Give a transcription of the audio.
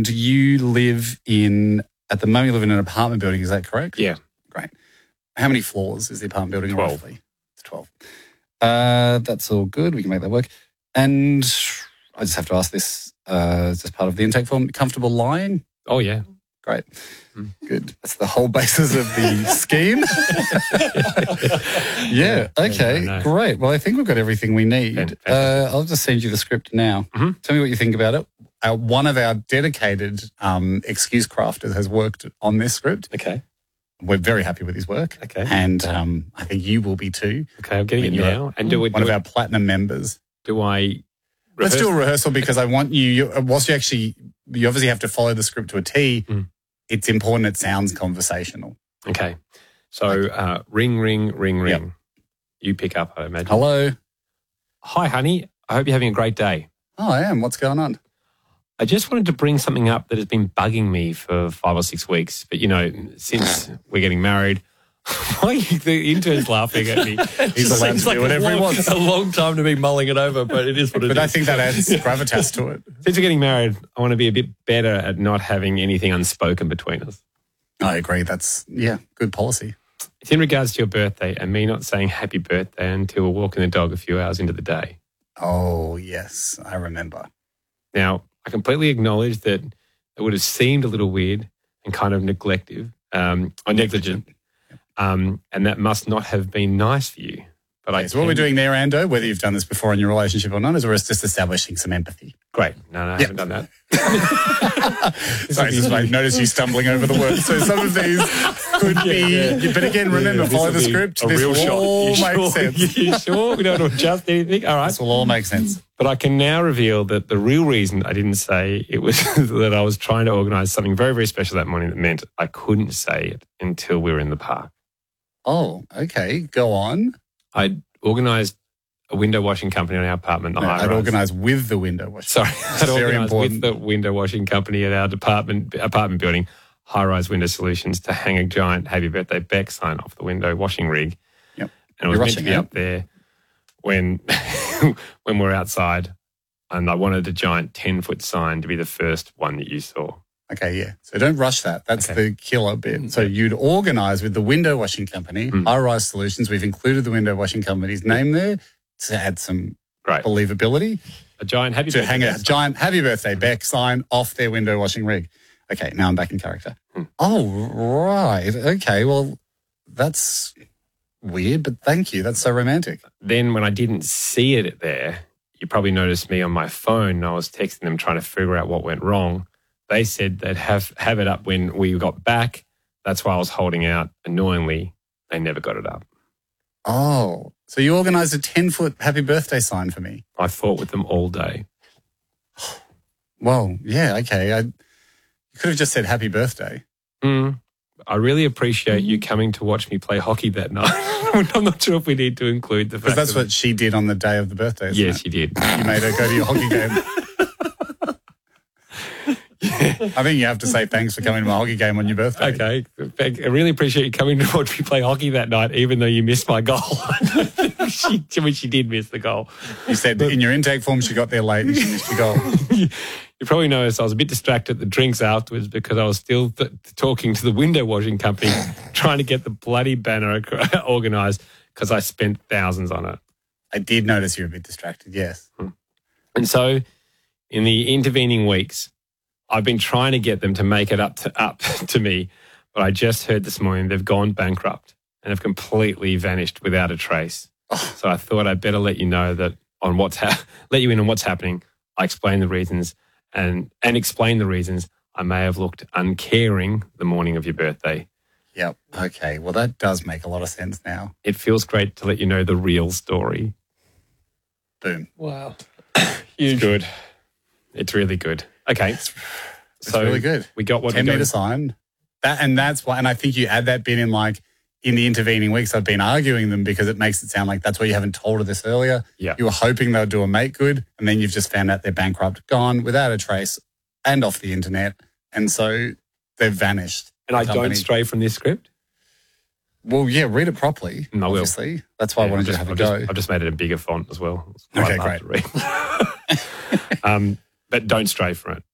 Do you at the moment you live in an apartment building, is that correct? Yeah. Great. How many floors is the apartment building? 12. Roughly? It's 12. That's all good. We can make that work. And I just have to ask this as part of the intake form. Comfortable lying? Oh, yeah. Great. Good. That's the whole basis of the scheme. Yeah. Okay. No. Great. Well, I think we've got everything we need. Fantastic. I'll just send you the script now. Mhm. Tell me what you think about it. One of our dedicated excuse crafters has worked on this script. Okay. We're very happy with his work. Okay. And I think you will be too. Okay, I'm getting it You're now. And do one of our platinum members. I Let's do a rehearse? rehearsal because I want you whilst you obviously have to follow the script to a T. It's important it sounds conversational. Okay. So ring, ring, ring, ring. Yep. You pick up, I imagine. Hello. Hi, honey. I hope you're having a great day. Oh, I am. What's going on? I just wanted to bring something up that has been bugging me for 5 or 6 weeks. But, since we're getting married, why are the intern's laughing at me? He's allowed to do whatever he wants. A long time to be mulling it over, but it is what it is. But I think that adds gravitas to it. Since we're getting married, I want to be a bit better at not having anything unspoken between us. I agree. That's, good policy. It's in regards to your birthday and me not saying happy birthday until we're walking the dog a few hours into the day. Oh, yes. I remember. Now, I completely acknowledge that it would have seemed a little weird and kind of neglective or negligent. And that must not have been nice for you. But So what we're doing there, Ando, whether you've done this before in your relationship or not, is we're just establishing some empathy. Great. No, I haven't done that. Sorry, I noticed you stumbling over the words. So some of these could be, but again, remember, follow the script. This will all make sense. You sure? We don't want to adjust anything? All right. This will all make sense. But I can now reveal that the real reason I didn't say it was that I was trying to organise something very, very special that morning that meant I couldn't say it until we were in the park. Oh, okay. Go on. I'd organised a window washing company on our apartment. I'd organised with the window washing. Sorry, I'd very organised important. with the window washing company at our apartment building, High Rise Window Solutions, to hang a giant Happy Birthday Beck sign off the window washing rig. Yep. And it was You're meant to be rushing up there when when we're outside, and I wanted a giant 10-foot sign to be the first one that you saw. Okay, yeah. So don't rush that. That's Okay. the killer bit. So you'd organise with the window washing company, High Rise Solutions. We've included the window washing company's name there to add some Great. believability. A giant Happy To Birthday hang a Beck sign. giant Happy Birthday Beck sign off their window washing rig. Okay, now I'm back in character. Oh, right. Okay, well, that's weird, but thank you. That's so romantic. Then when I didn't see it there, you probably noticed me on my phone and I was texting them trying to figure out what went wrong. They said they'd have it up when we got back. That's why I was holding out. Annoyingly, they never got it up. Oh, so you organised a 10-foot Happy Birthday sign for me? I fought with them all day. Well, yeah, okay. You could have just said Happy Birthday. I really appreciate you coming to watch me play hockey that night. I'm not sure if we need to include the fact Because that's that what she did on the day of the birthday, isn't Yes, it? you did. You made her go to your hockey game. I think you have to say thanks for coming to my hockey game on your birthday. Okay. I really appreciate you coming to watch me play hockey that night, even though you missed my goal. she did miss the goal. You said in your intake form she got there late and she missed your goal. You probably noticed I was a bit distracted at the drinks afterwards because I was still talking to the window washing company, trying to get the bloody banner organised because I spent thousands on it. I did notice you were a bit distracted, yes. And so in the intervening weeks, I've been trying to get them to make it up to me, but I just heard this morning they've gone bankrupt and have completely vanished without a trace. So I thought I'd better let you know that let you in on what's happening. I explained the reasons and explain the reasons I may have looked uncaring the morning of your birthday. Yep. Okay. Well, that does make a lot of sense now. It feels great to let you know the real story. Boom. Wow. It's good. It's really good. Okay. It's really good. We got what 10 we metre got. sign. That's why, and I think you add that bit in in the intervening weeks, I've been arguing them because it makes it sound like that's why you haven't told her this earlier. Yeah. You were hoping they'll do a make good, and then you've just found out they're bankrupt, gone without a trace and off the internet. And so they've vanished. And I The don't company. stray from this script? Well, yeah, read it properly, I will. obviously. That's why I wanted you to have a go. I've just made it a bigger font as well. It's quite Okay, hard to read. But don't stray from it.